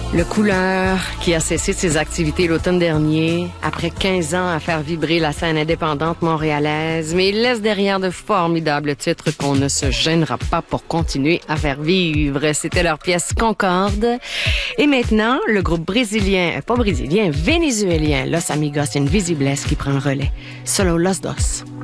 Le Couleur, qui a cessé ses activités l'automne dernier, après 15 ans à faire vibrer la scène indépendante montréalaise, mais il laisse derrière de formidables titres qu'on ne se gênera pas pour continuer à faire vivre. C'était leur pièce Concorde. Et maintenant, le groupe vénézuélien Los Amigos Invisibles qui prend le relais. Solo Los Dos.